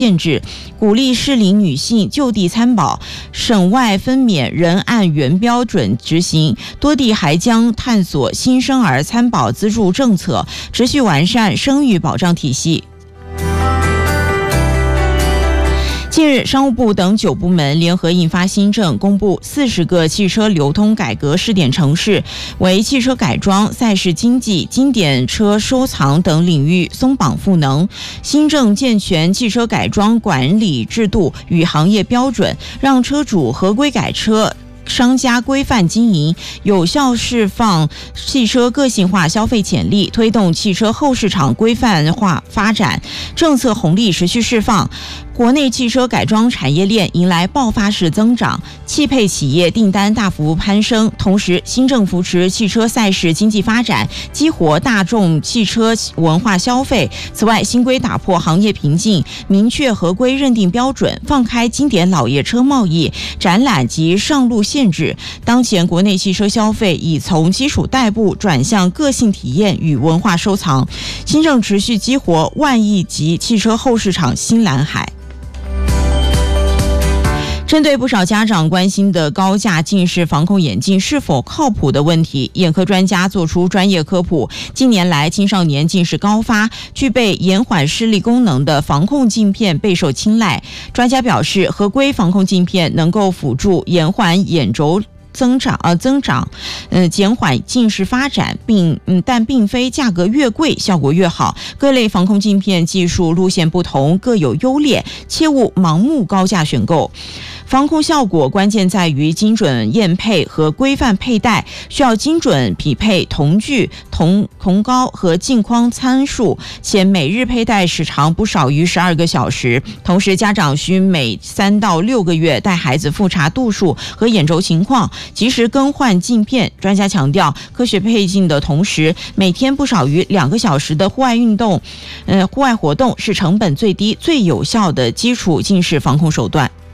限制，鼓励适龄女性就地参保，省外分娩仍按原标准执行。多地还将探索新生儿参保资助政策，持续完善生育保障体系。近日，商务部等9部门联合印发新政，公布40个汽车流通改革试点城市，为汽车改装、赛事经济、经典车收藏等领域松绑赋能。新政健全汽车改装管理制度与行业标准，让车主合规改车商家规范经营，有效释放汽车个性化消费潜力，推动汽车后市场规范化发展，政策红利持续释放。国内汽车改装产业链迎来爆发式增长，汽配企业订单大幅攀升。同时，新政扶持汽车赛事经济发展，激活大众汽车文化消费。此外，新规打破行业瓶颈，明确合规认定标准，放开经典老爷车贸易、展览及上路限制。当前国内汽车消费已从基础代步转向个性体验与文化收藏。新政持续激活万亿级汽车后市场新蓝海。针对不少家长关心的高价近视防控眼镜是否靠谱的问题，眼科专家做出专业科普。近年来，青少年近视高发，具备延缓视力功能的防控镜片备受青睐。专家表示，合规防控镜片能够辅助延缓眼轴增长，减缓近视发展，但并非价格越贵效果越好。各类防控镜片技术路线不同，各有优劣，切勿盲目高价选购。防控效果关键在于精准验配和规范佩戴，需要精准匹配瞳距、瞳高和镜框参数，且每日佩戴时长不少于12个小时。同时，家长需每3到6个月带孩子复查度数和眼轴情况，及时更换镜片。专家强调，科学配镜的同时，每天不少于2个小时的户外活动是成本最低、最有效的基础近视防控手段。